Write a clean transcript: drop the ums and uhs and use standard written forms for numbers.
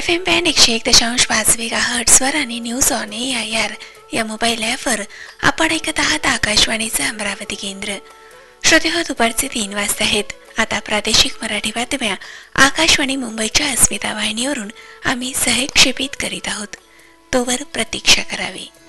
FM band 101.5 मेगाहर्ट्झवर आणि news on AIR या mobile ॲपवर आपण ऐकत आहात आकाशवाणीचं अमरावती केंद्र. श्रोते हो, दुपारचे 3 वाजता आहेत. आता प्रादेशिक मराठी बातम्या आकाशवाणी मुंबईच्या अस्मिता वाहिनीवरून आम्ही सहक्षेपित करीत आहोत. तोवर प्रतीक्षा करावी.